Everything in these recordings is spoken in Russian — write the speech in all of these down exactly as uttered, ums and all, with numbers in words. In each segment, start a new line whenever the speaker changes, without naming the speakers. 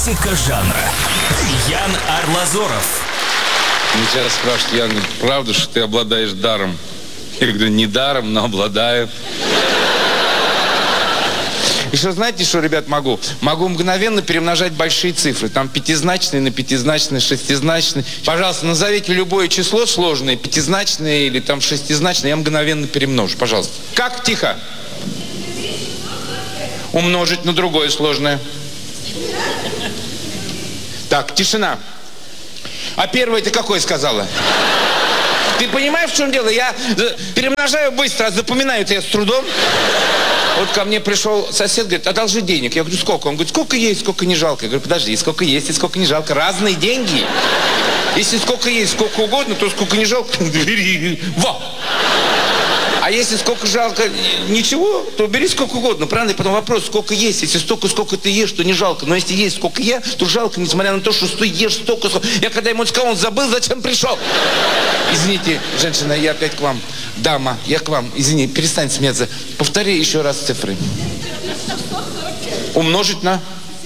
Классика жанра. Ян Арлазоров.
Меня сейчас спрашивают: Ян, говорит, правда, что ты обладаешь даром? Я говорю, не даром, но обладаю. И что, знаете, что, ребят, могу? Могу мгновенно перемножать большие цифры. Там пятизначные на пятизначные, шестизначные. Пожалуйста, назовите любое число сложное, пятизначное или там шестизначное, я мгновенно перемножу, пожалуйста. Как? Тихо. Умножить на другое сложное. Так, тишина. А первое ты какое сказала? Ты понимаешь, в чем дело? Я перемножаю быстро, а запоминаю-то я с трудом. Вот ко мне пришел сосед, говорит, одолжи денег. Я говорю, сколько? Он говорит, сколько есть, сколько не жалко. Я говорю, подожди, сколько есть и сколько не жалко. Разные деньги. Если сколько есть, сколько угодно, то сколько не жалко, бери. Во! А если сколько жалко ничего, то бери сколько угодно. Правильно? И потом вопрос, сколько есть. Если столько, сколько ты ешь, то не жалко. Но если есть сколько я, то жалко, несмотря на то, что ты ешь столько, сколько. Я когда ему сказал, он забыл, зачем пришел. Извините, женщина, я опять к вам. Дама, я к вам. Извини, перестань смеяться. Повтори еще раз цифры. Умножить на?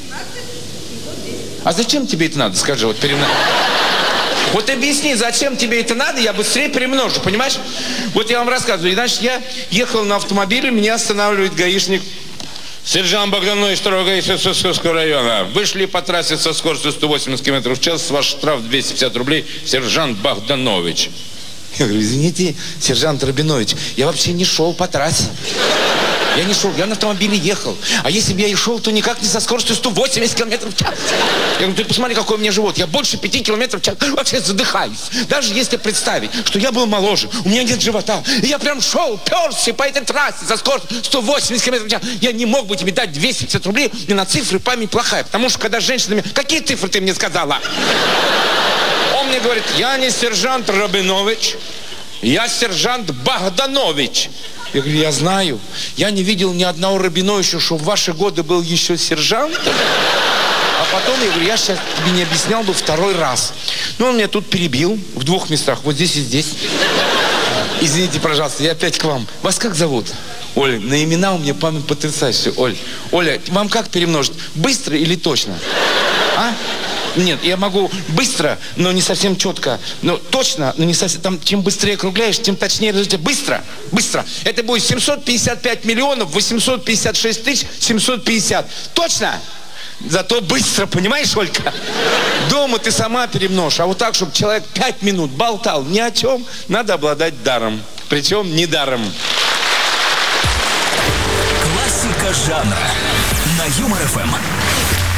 А зачем тебе это надо? Скажи, вот перемножить. Вот объясни, зачем тебе это надо, я быстрее перемножу, понимаешь? Вот я вам рассказываю. Значит, я ехал на автомобиле, меня останавливает гаишник. Сержант Богданович, второго гаишника Сосковского района. Вышли по трассе со скоростью сто восемьдесят километров в час, ваш штраф двести пятьдесят рублей, сержант Богданович. Я говорю, извините, сержант Рабинович, я вообще не шел по трассе. Я не шел, я на автомобиле ехал. А если бы я и шел, то никак не со скоростью сто восемьдесят километров в час. Я говорю, ты посмотри, какой у меня живот. Я больше пяти километров в час вообще задыхаюсь. Даже если представить, что я был моложе, у меня нет живота. И я прям шел, перся по этой трассе со скоростью сто восемьдесят километров в час. Я не мог бы тебе дать двести пятьдесят рублей, мне на цифры память плохая. Потому что когда женщина мне... Какие цифры ты мне сказала? Он мне говорит, я не сержант Рабинович, я сержант Богданович. Я говорю, я знаю. Я не видел ни одного Рабиновича, что в ваши годы был еще сержант. А потом, я говорю, я сейчас тебе не объяснял бы второй раз. Ну, он меня тут перебил в двух местах, вот здесь и здесь. Извините, пожалуйста, я опять к вам. Вас как зовут? Оля, на имена у меня память потрясающая. Оль, Оля, вам как перемножить? Быстро или точно? А? Нет, я могу быстро, но не совсем четко. Но точно, но не совсем. Там, чем быстрее округляешь, тем точнее результат. Быстро, быстро. Это будет семьсот пятьдесят пять миллионов восемьсот пятьдесят шесть тысяч семьсот пятьдесят. Точно? Зато быстро, понимаешь, Олька? Дома ты сама перемножь. А вот так, чтобы человек пять минут болтал ни о чем, надо обладать даром. Причем не даром.
Классика жанра на Юмор ФМ.